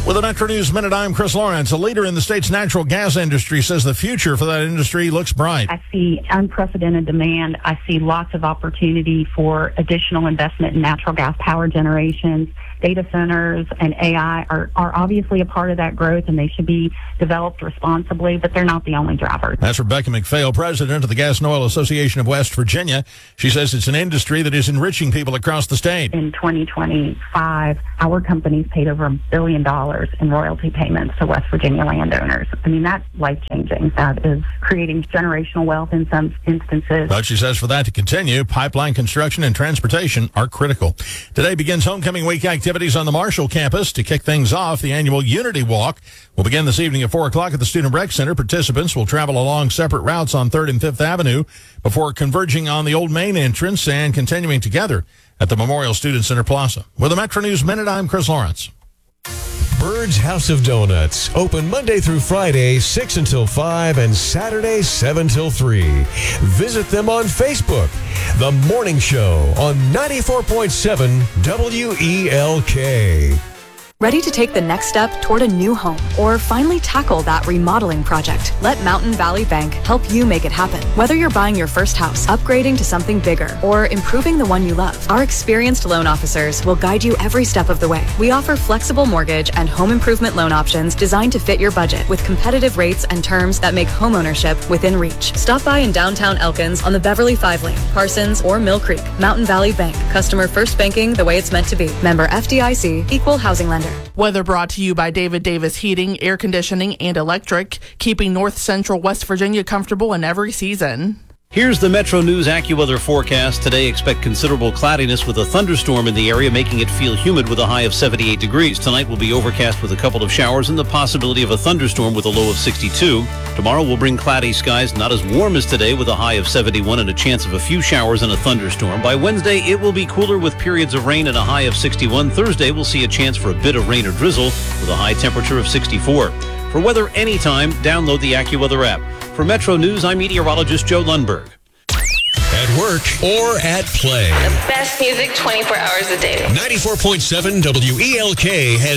With a Metro News Minute, I'm Chris Lawrence. A leader in the state's natural gas industry says the future for that industry looks bright. I see unprecedented demand. I see lots of opportunity for additional investment in natural gas power generations. Data centers and AI are obviously a part of that growth, and they should be developed responsibly, but they're not the only drivers. That's Rebecca McPhail, president of the Gas and Oil Association of West Virginia. She says it's an industry that is enriching people across the state. In 2025, our companies paid over $1 billion in royalty payments to West Virginia landowners. I mean, that's life-changing. That is creating generational wealth in some instances. But she says for that to continue, pipeline construction and transportation are critical. Today begins homecoming week activities on the Marshall campus. To kick things off, the annual Unity Walk will begin this evening at 4 o'clock at the Student Rec Center. Participants will travel along separate routes on 3rd and 5th Avenue before converging on the Old Main entrance and continuing together at the Memorial Student Center Plaza. With a Metro News Minute, I'm Chris Lawrence. Bird's House of Donuts, open Monday through Friday, 6 until 5, and Saturday, 7 till 3. Visit them on Facebook. The Morning Show on 94.7 WELK. Ready to take the next step toward a new home or finally tackle that remodeling project? Let Mountain Valley Bank help you make it happen. Whether you're buying your first house, upgrading to something bigger, or improving the one you love, our experienced loan officers will guide you every step of the way. We offer flexible mortgage and home improvement loan options designed to fit your budget with competitive rates and terms that make homeownership within reach. Stop by in downtown Elkins on the Beverly 5 Lane, Parsons, or Mill Creek. Mountain Valley Bank. Customer first banking the way it's meant to be. Member FDIC. Equal housing lender. Weather brought to you by David Davis Heating, Air Conditioning, and Electric, keeping North Central West Virginia comfortable in every season. Here's the Metro News AccuWeather forecast. Today, expect considerable cloudiness with a thunderstorm in the area, making it feel humid with a high of 78 degrees. Tonight will be overcast with a couple of showers and the possibility of a thunderstorm with a low of 62. Tomorrow will bring cloudy skies, not as warm as today, with a high of 71 and a chance of a few showers and a thunderstorm. By Wednesday, it will be cooler with periods of rain and a high of 61. Thursday, we'll see a chance for a bit of rain or drizzle with a high temperature of 64. For weather anytime, download the AccuWeather app. For Metro News, I'm meteorologist Joe Lundberg. At work or at play. The best music 24 hours a day. 94.7 WELK has